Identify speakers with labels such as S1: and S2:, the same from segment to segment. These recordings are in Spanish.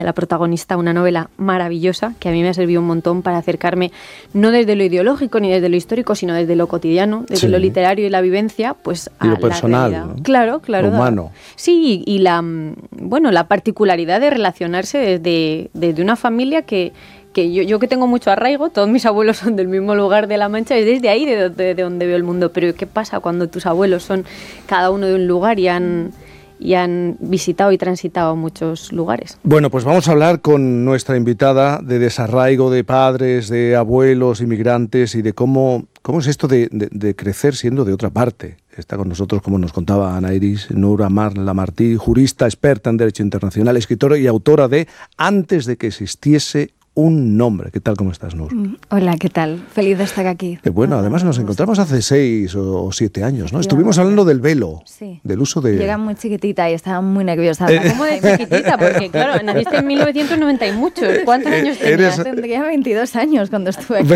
S1: La protagonista, una novela maravillosa que a mí me ha servido un montón para acercarme no desde lo ideológico ni desde lo histórico, sino desde lo cotidiano, desde lo literario y la vivencia, pues
S2: y
S1: a
S2: lo personal,
S1: la realidad.
S2: ¿no?
S1: Claro,
S2: Lo humano.
S1: Sí, y la particularidad de relacionarse desde una familia que yo que tengo mucho arraigo, todos mis abuelos son del mismo lugar de La Mancha, y desde ahí de donde veo el mundo. Pero ¿qué pasa cuando tus abuelos son cada uno de un lugar y han visitado y transitado muchos lugares?
S2: Bueno, pues vamos a hablar con nuestra invitada de desarraigo de padres, de abuelos, inmigrantes y de cómo es esto de crecer siendo de otra parte. Está con nosotros, como nos contaba Ana Iris, Nur Amar Lamartí, jurista, experta en Derecho Internacional, escritora y autora de Antes de que existiese un nombre. ¿Qué tal? ¿Cómo estás, Nur?
S3: Hola, ¿qué tal? Feliz de estar aquí.
S2: Bueno, además nos encontramos hace 6 o 7 años, ¿no? Estuvimos hablando del velo, del uso de...
S3: Yo era muy chiquitita y estaba muy nerviosa.
S1: ¿Cómo de chiquitita? Porque claro, naciste en 1990 y muchos. ¿Cuántos años tenías?
S3: Tendría 22 años cuando estuve aquí.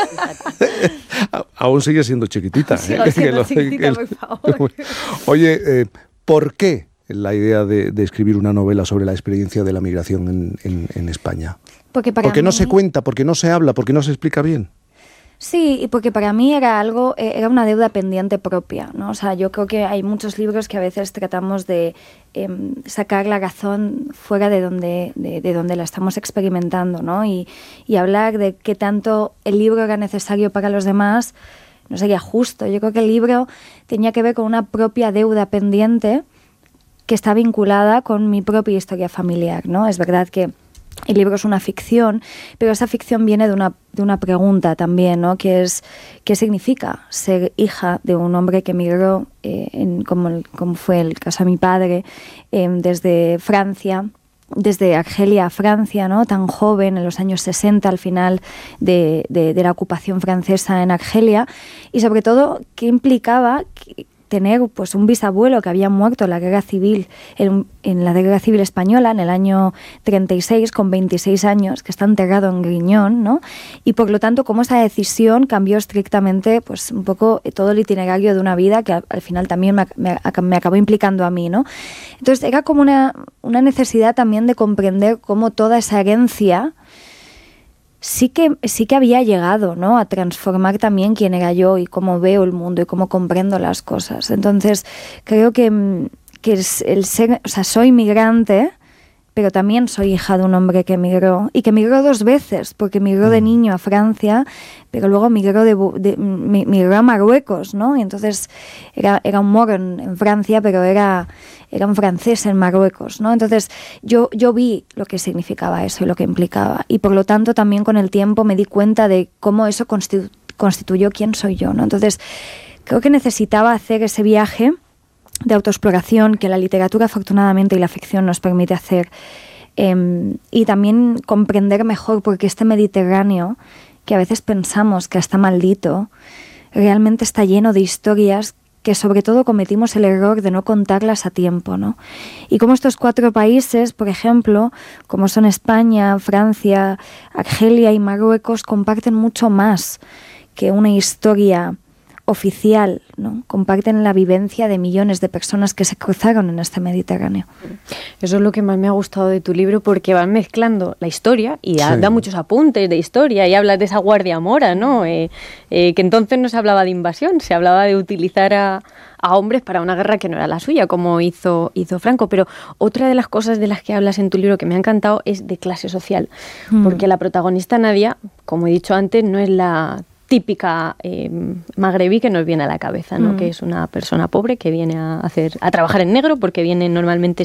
S2: Aún sigue siendo chiquitita.
S3: Sigo siendo chiquitita, por favor.
S2: Oye, ¿por qué la idea de escribir una novela sobre la experiencia de la migración en España? Porque no se cuenta, porque no se habla, porque no se explica bien.
S3: Sí, y porque para mí era una deuda pendiente propia, ¿no? O sea, yo creo que hay muchos libros que a veces tratamos de sacar la razón fuera de donde la estamos experimentando, ¿no? Y hablar de qué tanto el libro era necesario para los demás no sería justo. Yo creo que el libro tenía que ver con una propia deuda pendiente que está vinculada con mi propia historia familiar, ¿no? Es verdad que el libro es una ficción, pero esa ficción viene de una pregunta también, ¿no? Que es, ¿qué significa ser hija de un hombre que emigró, como fue el caso de mi padre, desde Francia, desde Argelia a Francia, ¿no? Tan joven, en los años 60, al final de la ocupación francesa en Argelia, y sobre todo, ¿qué implicaba tener pues un bisabuelo que había muerto en la guerra civil, en la guerra civil española en el año 36, con 26 años, que está enterrado en Griñón, ¿no? Y por lo tanto, cómo esa decisión cambió estrictamente pues un poco todo el itinerario de una vida que al final también me acabó implicando a mí, ¿no? Entonces era como una necesidad también de comprender cómo toda esa herencia sí que había llegado, ¿no? A transformar también quién era yo y cómo veo el mundo y cómo comprendo las cosas. Entonces, creo que es el ser, o sea, soy migrante, pero también soy hija de un hombre que emigró, y que emigró 2 veces, porque emigró de niño a Francia, pero luego migró a Marruecos, ¿no? Y entonces era un moro en Francia, pero era un francés en Marruecos, ¿no? Entonces yo vi lo que significaba eso y lo que implicaba, y por lo tanto también con el tiempo me di cuenta de cómo eso constituyó quién soy yo, ¿no? Entonces creo que necesitaba hacer ese viaje de autoexploración que la literatura afortunadamente y la ficción nos permite hacer, y también comprender mejor porque este Mediterráneo, que a veces pensamos que está maldito, realmente está lleno de historias que sobre todo cometimos el error de no contarlas a tiempo, ¿no? Y como estos 4 países, por ejemplo, como son España, Francia, Argelia y Marruecos, comparten mucho más que una historia oficial, ¿no? Comparten la vivencia de millones de personas que se cruzaron en este Mediterráneo.
S1: Eso es lo que más me ha gustado de tu libro, porque van mezclando la historia y da muchos apuntes de historia, y hablas de esa guardia mora, ¿no? Que entonces no se hablaba de invasión, se hablaba de utilizar a hombres para una guerra que no era la suya, como hizo Franco. Pero otra de las cosas de las que hablas en tu libro que me ha encantado es de clase social, porque la protagonista Nadia, como he dicho antes, no es la típica magrebí que nos viene a la cabeza, ¿no? Que es una persona pobre que viene a trabajar en negro, porque viene normalmente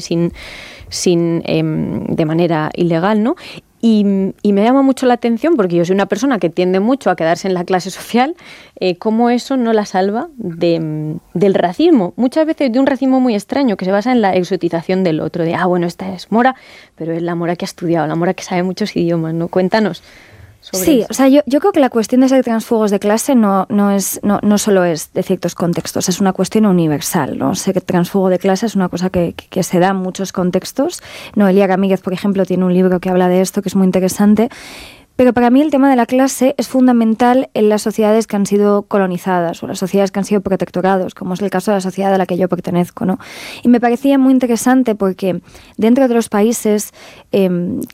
S1: de manera ilegal, ¿no? Y me llama mucho la atención, porque yo soy una persona que tiende mucho a quedarse en la clase social, cómo eso no la salva del racismo, muchas veces de un racismo muy extraño que se basa en la exotización del otro, de bueno, esta es mora, pero es la mora que ha estudiado, la mora que sabe muchos idiomas, ¿no? Cuéntanos. Sí,
S3: eso. O sea, yo creo que la cuestión de ser transfugos de clase no solo es de ciertos contextos, es una cuestión universal, ¿no? Ser transfugo de clase es una cosa que se da en muchos contextos. Noelia Ramírez, por ejemplo, tiene un libro que habla de esto, que es muy interesante, Pero para mí el tema de la clase es fundamental en las sociedades que han sido colonizadas o las sociedades que han sido protectorados, como es el caso de la sociedad a la que yo pertenezco, ¿no? Y me parecía muy interesante porque dentro de los países que